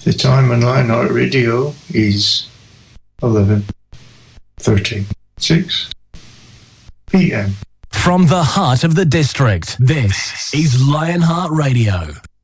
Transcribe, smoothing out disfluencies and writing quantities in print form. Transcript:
The time on Lionheart Radio is 11:36 p.m. From the heart of the district, this is Lionheart Radio.